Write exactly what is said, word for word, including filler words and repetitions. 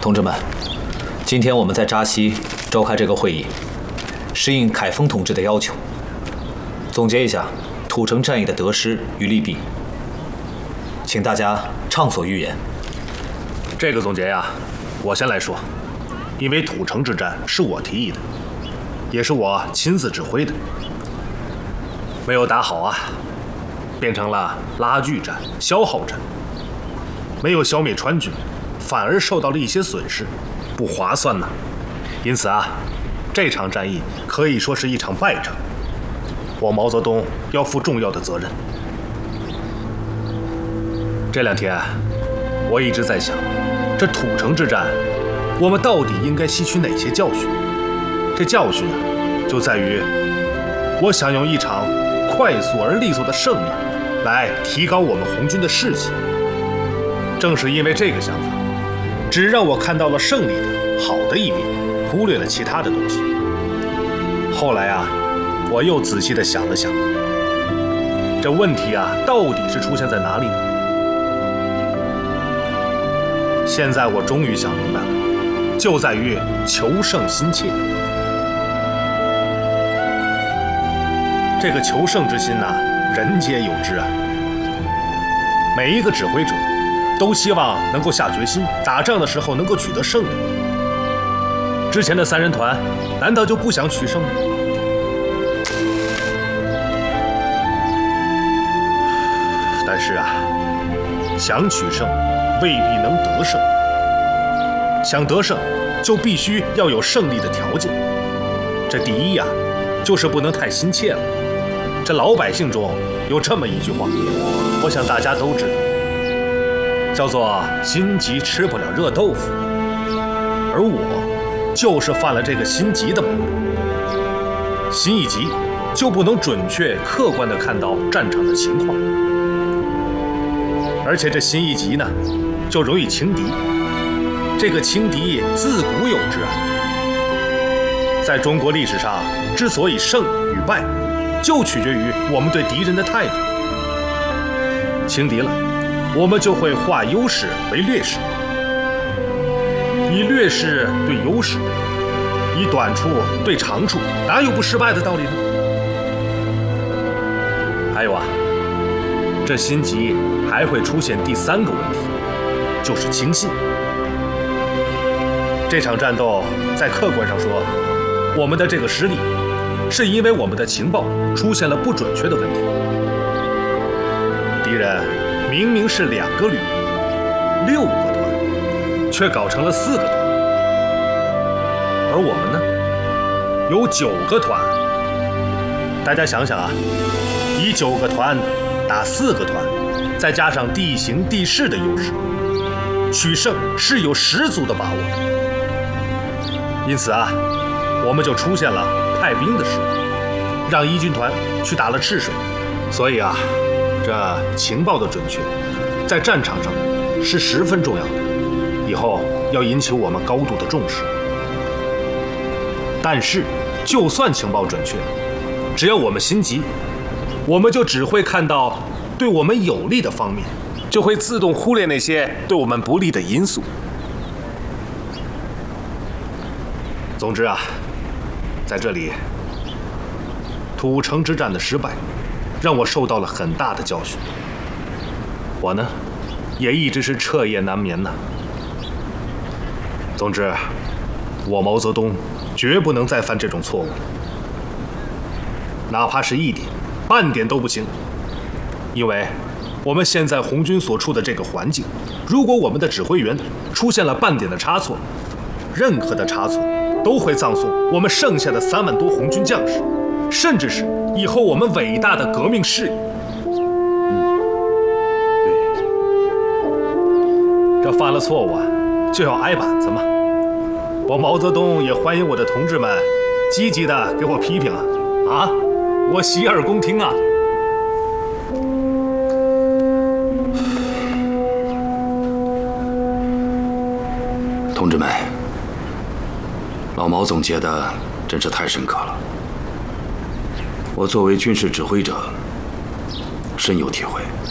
同志们，今天我们在扎西召开这个会议，是应凯丰同志的要求，总结一下土城战役的得失与利弊，请大家畅所欲言。 这个总结呀，我先来说，因为土城之战是我提议的，也是我亲自指挥的，没有打好啊，变成了拉锯战、消耗战，没有消灭川军，反而受到了一些损失，不划算呐。因此啊，这场战役可以说是一场败仗，我毛泽东要负重要的责任。这两天，我一直在想，这土城之战，我们到底应该吸取哪些教训？这教训啊，就在于我想用一场快速而利索的胜利，来提高我们红军的士气。正是因为这个想法，只让我看到了胜利的好的一面，忽略了其他的东西。后来啊，我又仔细地想了想，这问题啊，到底是出现在哪里呢？现在我终于想明白了，就在于求胜心切。这个求胜之心呐、啊，人皆有之啊。每一个指挥者都希望能够下决心，打仗的时候能够取得胜利。之前的三人团难道就不想取胜吗？但是啊，想取胜未必能得胜。想得胜，就必须要有胜利的条件。这第一呀、啊，就是不能太心切了。这老百姓中有这么一句话，我想大家都知道，叫做“心急吃不了热豆腐”。而我就是犯了这个心急的毛病。心一急，就不能准确客观地看到战场的情况，而且这心一急呢，就容易轻敌。这个轻敌自古有之啊，在中国历史上之所以胜与败，就取决于我们对敌人的态度。轻敌了，我们就会化优势为劣势，以劣势对优势，以短处对长处，哪有不失败的道理呢？还有啊，这心急还会出现第三个问题，就是轻信。这场战斗在客观上说，我们的这个失利，是因为我们的情报出现了不准确的问题。敌人明明是两个旅，六个团，却搞成了四个团，而我们呢，有九个团。大家想想啊，以九个团打四个团，再加上地形地势的优势，取胜是有十足的把握的。因此啊，我们就出现了派兵的事，让一军团去打了赤水。所以啊，这情报的准确，在战场上是十分重要的，以后要引起我们高度的重视。但是，就算情报准确，只要我们心急，我们就只会看到对我们有利的方面，就会自动忽略那些对我们不利的因素。总之啊，在这里，土城之战的失败，让我受到了很大的教训。我呢，也一直是彻夜难眠呐。总之，我毛泽东绝不能再犯这种错误了，哪怕是一点、半点都不行。因为我们现在红军所处的这个环境，如果我们的指挥员出现了半点的差错，任何的差错都会葬送我们剩下的三万多红军将士，甚至是以后我们伟大的革命事业。嗯，对，这犯了错误啊，就要挨板子嘛。我毛泽东也欢迎我的同志们积极的给我批评啊，啊，我洗耳恭听啊。 同志们，老毛总结的真是太深刻了，我作为军事指挥者深有体会。